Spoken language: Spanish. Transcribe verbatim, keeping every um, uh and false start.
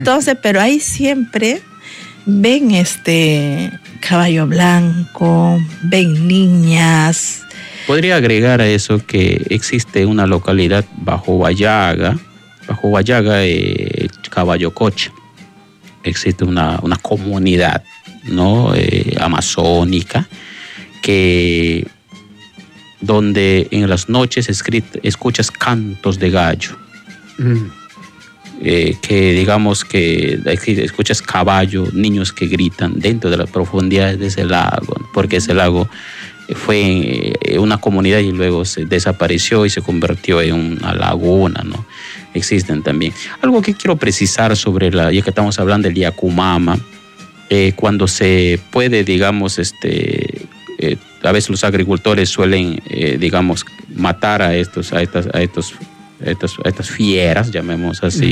Entonces, pero ahí siempre ven este caballo blanco, ven niñas. Podría agregar a eso que existe una localidad bajo Huallaga, bajo Huallaga, eh, Caballo Cocha. Existe una, una comunidad, ¿no? eh, amazónica, que donde en las noches escrit- escuchas cantos de gallo. Mm. Eh, que digamos que escuchas caballo, niños que gritan dentro de las profundidades de ese lago, porque ese lago fue una comunidad y luego se desapareció y se convirtió en una laguna, ¿no? Existen también. Algo que quiero precisar sobre la, ya que estamos hablando del Yacumama, eh, cuando se puede, digamos, este, eh, a veces los agricultores suelen, eh, digamos, matar a estos, a estas, a estos, a estas, a estas fieras, llamemos así.